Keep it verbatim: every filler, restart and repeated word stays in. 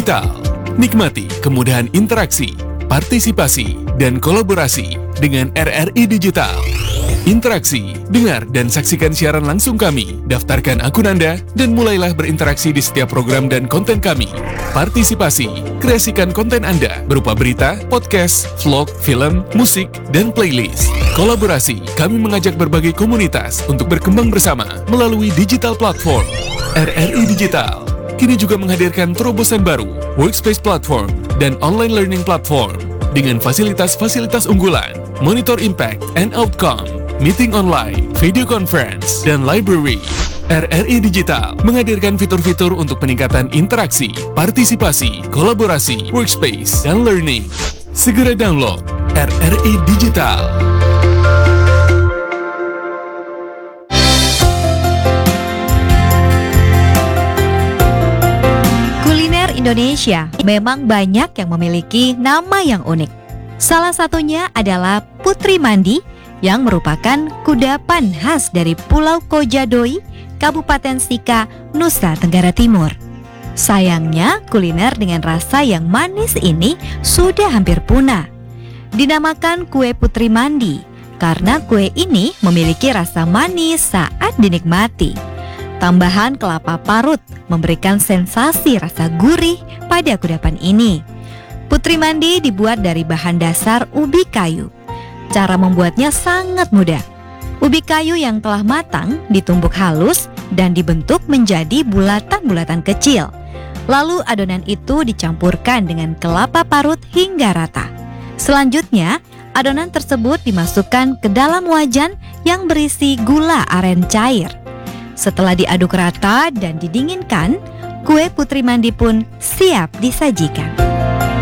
Digital. Nikmati kemudahan interaksi, partisipasi, dan kolaborasi dengan R R I Digital. Interaksi, dengar dan saksikan siaran langsung kami, daftarkan akun Anda, dan mulailah berinteraksi di setiap program dan konten kami. Partisipasi, kreasikan konten Anda berupa berita, podcast, vlog, film, musik, dan playlist. Kolaborasi, kami mengajak berbagai komunitas untuk berkembang bersama melalui digital platform. R R I Digital kini juga menghadirkan terobosan baru, workspace platform, dan online learning platform dengan fasilitas-fasilitas unggulan, monitor impact and outcome, meeting online, video conference, dan library. R R I Digital menghadirkan fitur-fitur untuk peningkatan interaksi, partisipasi, kolaborasi, workspace, dan learning. Segera download R R I Digital. Indonesia memang banyak yang memiliki nama yang unik. Salah satunya adalah Putri Mandi yang merupakan kudapan khas dari Pulau Kojadoi, Kabupaten Sika, Nusa Tenggara Timur. Sayangnya kuliner dengan rasa yang manis ini sudah hampir punah. Dinamakan kue Putri Mandi karena kue ini memiliki rasa manis saat dinikmati. Tambahan kelapa parut memberikan sensasi rasa gurih pada kudapan ini. Putri Mandi dibuat dari bahan dasar ubi kayu. Cara membuatnya sangat mudah. Ubi kayu yang telah matang ditumbuk halus dan dibentuk menjadi bulatan-bulatan kecil. Lalu adonan itu dicampurkan dengan kelapa parut hingga rata. Selanjutnya, adonan tersebut dimasukkan ke dalam wajan yang berisi gula aren cair. Setelah diaduk rata dan didinginkan, kue Putri Mandi pun siap disajikan.